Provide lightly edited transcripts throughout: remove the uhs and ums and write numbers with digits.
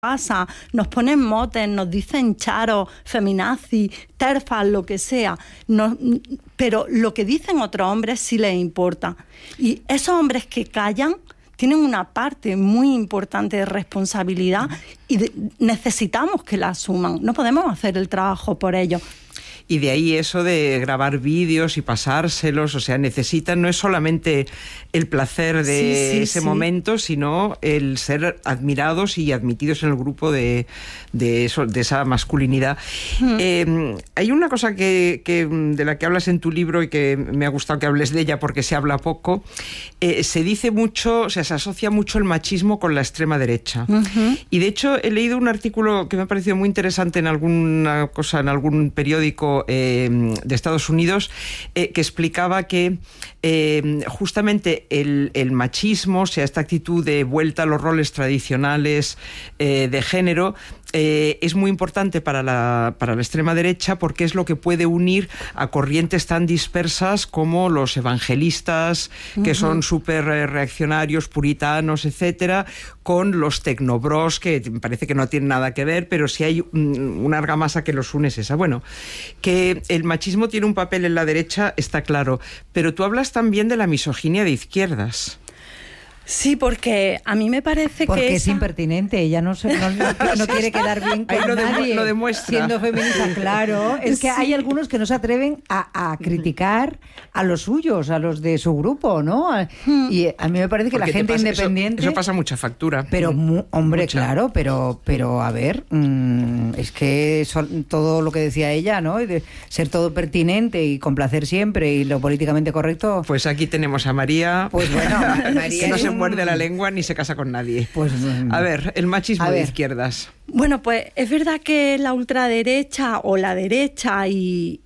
pasa, nos ponen motes, nos dicen charos, feminazis, terfas, lo que sea, pero lo que dicen otros hombres sí les importa. Y esos hombres que callan tienen una parte muy importante de responsabilidad y necesitamos que la asuman. No podemos hacer el trabajo por ellos. Y de ahí eso de grabar vídeos y pasárselos, o sea, necesitan, no es solamente el placer de ese momento, sino el ser admirados y admitidos en el grupo de esa masculinidad. Hay una cosa de la que hablas en tu libro y que me ha gustado que hables de ella porque se habla poco. Se dice mucho, o sea, se asocia mucho el machismo con la extrema derecha. Y de hecho he leído un artículo que me ha parecido muy interesante en alguna cosa, en algún periódico de Estados Unidos, que explicaba que justamente el machismo, o sea, esta actitud de vuelta a los roles tradicionales de género, es muy importante para la extrema derecha porque es lo que puede unir a corrientes tan dispersas como los evangelistas, que son súper reaccionarios, puritanos, etcétera, con los tecnobros, que me parece que no tienen nada que ver, pero sí hay una argamasa que los une, es esa. Bueno, que el machismo tiene un papel en la derecha, está claro, pero tú hablas también de la misoginia de izquierdas. Sí, porque a mí me parece porque es impertinente, ella no quiere quedar bien con nadie. Lo demuestra. Siendo feminista, claro. Es que hay algunos que no se atreven a criticar a los suyos, a los de su grupo, ¿no? Y a mí me parece que porque la gente independiente... Eso pasa mucha factura. Pero, hombre, mucha. Claro, pero a ver, es que todo lo que decía ella, ¿no? De ser todo pertinente y complacer siempre y lo políticamente correcto... Pues aquí tenemos a María. Pues bueno, María no se muerde la lengua ni se casa con nadie. Pues, a ver, el machismo de izquierdas. Bueno, pues es verdad que la ultraderecha o la derecha y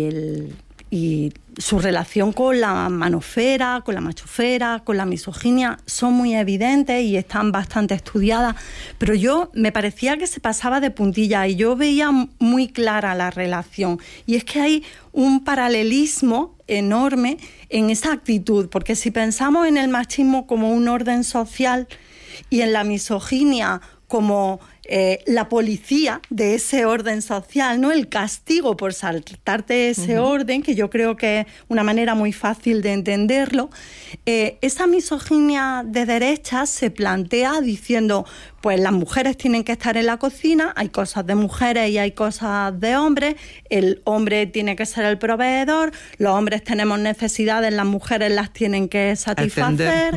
su relación con la manofera, con la machofera, con la misoginia son muy evidentes y están bastante estudiadas, pero yo me parecía que se pasaba de puntilla y yo veía muy clara la relación, y es que hay un paralelismo enorme en esa actitud, porque si pensamos en el machismo como un orden social y en la misoginia como la policía de ese orden social, ¿no? El castigo por saltarte ese orden, que yo creo que es una manera muy fácil de entenderlo. Esa misoginia de derecha se plantea diciendo, pues las mujeres tienen que estar en la cocina, hay cosas de mujeres y hay cosas de hombres, el hombre tiene que ser el proveedor, los hombres tenemos necesidades, las mujeres las tienen que satisfacer,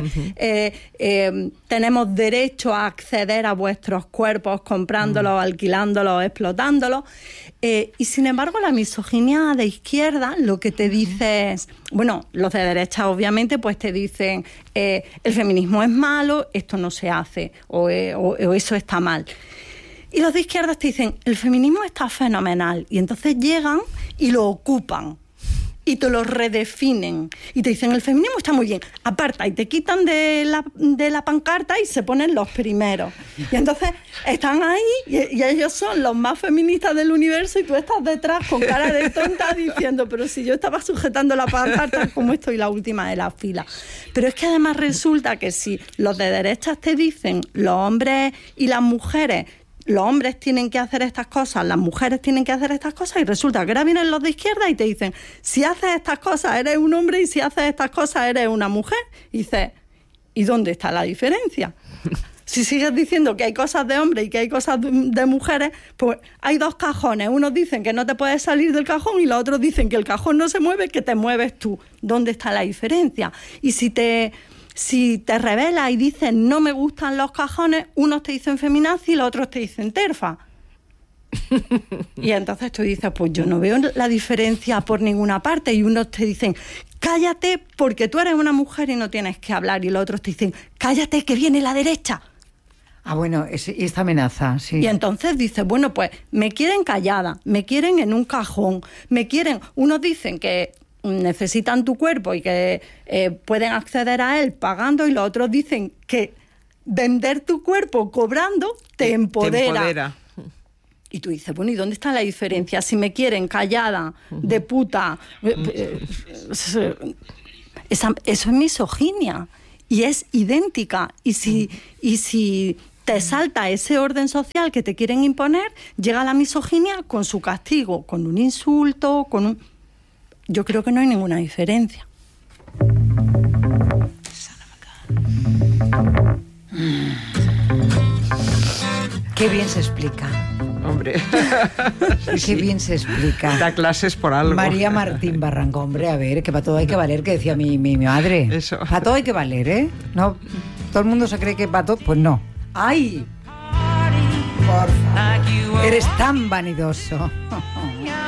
tenemos derecho a acceder a vuestros cuerpos comprándolos, alquilándolos, explotándolos. Y sin embargo la misoginia de izquierda lo que te dice es, bueno, los de derecha obviamente pues te dicen el feminismo es malo, esto no se hace o eso está mal. Y los de izquierda te dicen el feminismo está fenomenal, y entonces llegan y lo ocupan y te lo redefinen y te dicen el feminismo está muy bien, aparta, y te quitan de la pancarta y se ponen los primeros, y entonces están ahí y ellos son los más feministas del universo y tú estás detrás con cara de tonta diciendo, pero si yo estaba sujetando la pancarta, como estoy la última de la fila. Pero es que además resulta que si los de derechas te dicen los hombres y las mujeres, los hombres tienen que hacer estas cosas, las mujeres tienen que hacer estas cosas, y resulta que ahora vienen los de izquierda y te dicen, si haces estas cosas eres un hombre y si haces estas cosas eres una mujer. Y dices, ¿y dónde está la diferencia? Si sigues diciendo que hay cosas de hombres y que hay cosas de mujeres, pues hay dos cajones. Unos dicen que no te puedes salir del cajón y los otros dicen que el cajón no se mueve, que te mueves tú. ¿Dónde está la diferencia? Y si te rebelas y dices no me gustan los cajones, unos te dicen feminazi y los otros te dicen terfa. Y entonces tú dices, pues yo no veo la diferencia por ninguna parte. Y unos te dicen, cállate porque tú eres una mujer y no tienes que hablar. Y los otros te dicen, cállate que viene la derecha. Ah, bueno, esta amenaza, sí. Y entonces dices, bueno, pues me quieren callada, me quieren en un cajón, me quieren... Unos dicen que necesitan tu cuerpo y que pueden acceder a él pagando, y los otros dicen que vender tu cuerpo cobrando te empodera. Y tú dices, bueno, ¿y dónde está la diferencia? Si me quieren callada, de puta... eso es misoginia y es idéntica. Y si te salta ese orden social que te quieren imponer, llega la misoginia con su castigo, con un insulto, con un... Yo creo que no hay ninguna diferencia. Qué bien se explica. Hombre. Qué bien se explica. Da clases por algo. María Martín Barranco, hombre, a ver, que para todo hay que valer, que decía mi madre. Eso. Para todo hay que valer, ¿eh? No, todo el mundo se cree que para todo, pues no. ¡Ay! Por favor, eres tan vanidoso.